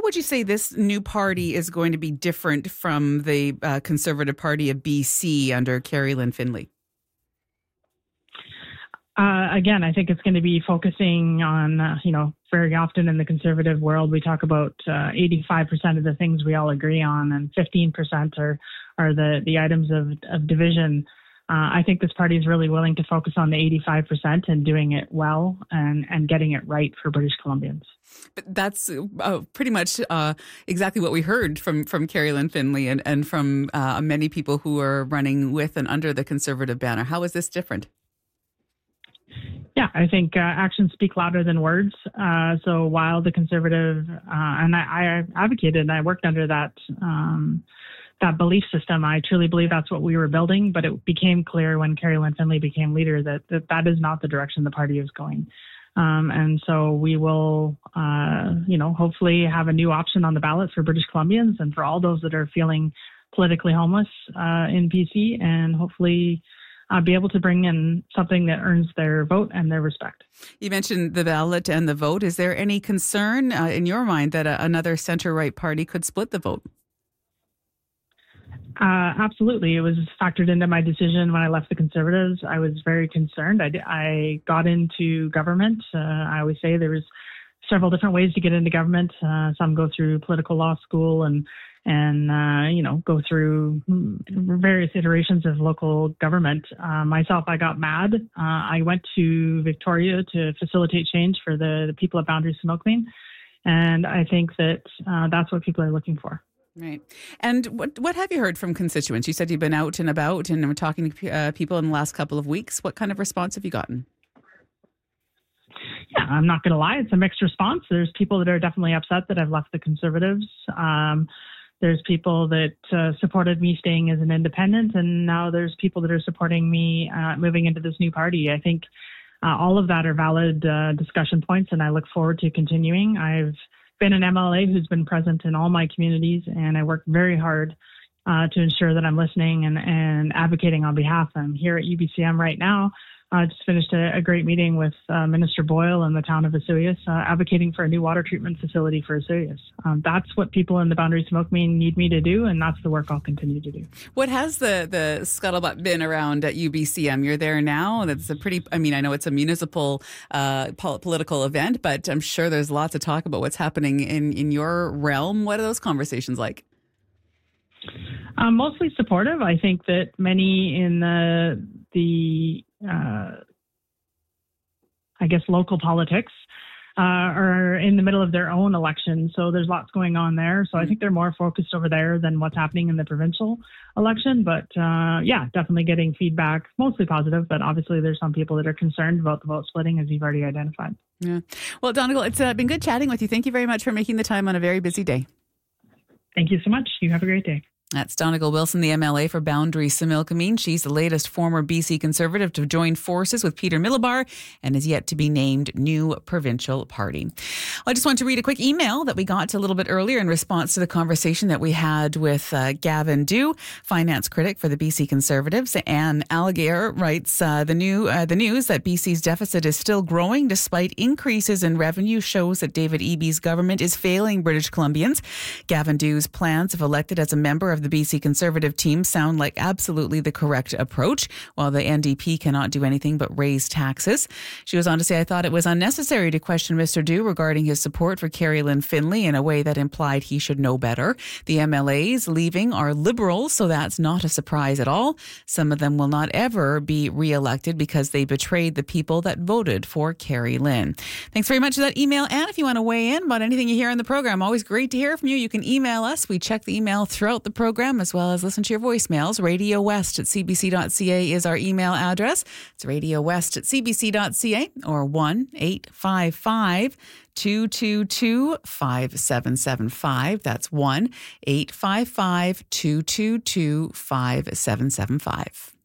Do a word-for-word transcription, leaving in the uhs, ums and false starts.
would you say this new party is going to be different from the uh, Conservative Party of B C under Kerry Lynn Finlay? Uh, again, I think it's going to be focusing on, uh, you know, very often in the Conservative world, we talk about uh, eighty-five percent of the things we all agree on, and fifteen percent are, are the, the items of, of division. Uh, I think this party is really willing to focus on the eighty-five percent and doing it well and, and getting it right for British Columbians. But that's uh, pretty much uh, exactly what we heard from, from Kerry Lynn Finlay and, and from uh, many people who are running with and under the Conservative banner. How is this different? Yeah, I think uh, actions speak louder than words. Uh, so while the Conservative, uh, and I, I advocated and I worked under that um, that belief system, I truly believe that's what we were building, but it became clear when Kerry Lynn Finlay became leader that, that that is not the direction the party is going. Um, and so we will, uh, you know, hopefully have a new option on the ballot for British Columbians and for all those that are feeling politically homeless uh, in B C, and hopefully Uh, be able to bring in something that earns their vote and their respect. You mentioned the ballot and the vote. Is there any concern uh, in your mind that a, another centre-right party could split the vote? Uh, absolutely. It was factored into my decision when I left the Conservatives. I was very concerned. I, I got into government. Uh, I always say there was several different ways to get into government. Uh, some go through political law school and and, uh, you know, go through various iterations of local government. Uh, myself, I got mad. Uh, I went to Victoria to facilitate change for the, the people at Boundary Similkameen. And I think that uh, that's what people are looking for. Right. And what what have you heard from constituents? You said you've been out and about and were talking to uh, people in the last couple of weeks. What kind of response have you gotten? Yeah, I'm not going to lie. It's a mixed response. There's people that are definitely upset that I've left the Conservatives. Um, There's people that uh, supported me staying as an independent, and now there's people that are supporting me uh, moving into this new party. I think uh, all of that are valid uh, discussion points, and I look forward to continuing. I've been an M L A who's been present in all my communities, and I work very hard uh, to ensure that I'm listening and, and advocating on behalf. I'm here at U B C M right now. I uh, just finished a, a great meeting with uh, Minister Boyle in the town of Vesuvius, uh, advocating for a new water treatment facility for Vesuvius. Um, that's what people in the Boundary Similkameen need me to do, and that's the work I'll continue to do. What has the, the scuttlebutt been around at U B C M? You're there now. That's a pretty, I mean, I know it's a municipal uh, pol- political event, but I'm sure there's lots of talk about what's happening in, in your realm. What are those conversations like? Um, mostly supportive. I think that many in the the uh, I guess local politics uh, are in the middle of their own election, so there's lots going on there. So I think they're more focused over there than what's happening in the provincial election. But uh, yeah, definitely getting feedback, mostly positive. But obviously, there's some people that are concerned about the vote splitting, as you've already identified. Yeah. Well, Donegal, it's uh, been good chatting with you. Thank you very much for making the time on a very busy day. Thank you so much. You have a great day. That's Donegal Wilson, the M L A for Boundary Similkameen. She's the latest former B C Conservative to join forces with Peter Milobar and is yet to be named new provincial party. I just want to read a quick email that we got a little bit earlier in response to the conversation that we had with uh, Gavin Dew, finance critic for the B C Conservatives. Anne Alligair writes, uh, the new uh, the news that B C's deficit is still growing despite increases in revenue shows that David Eby's government is failing British Columbians. Gavin Dew's plans, if elected as a member of the B C Conservative team, sound like absolutely the correct approach, while the N D P cannot do anything but raise taxes. She was on to say, I thought it was unnecessary to question Mister Dew regarding his support for Kerry Lynn Finlay in a way that implied he should know better. The M L As leaving are Liberals, so that's not a surprise at all. Some of them will not ever be re-elected because they betrayed the people that voted for Kerry Lynn. Thanks very much for that email. And if you want to weigh in about anything you hear in the program, always great to hear from you. You can email us. We check the email throughout the program, as well as listen to your voicemails. Radio West at c b c dot c a is our email address. It's radio west at c b c dot c a or one eight five five two two two five seven seven five. That's one eight five five two two two five seven seven five.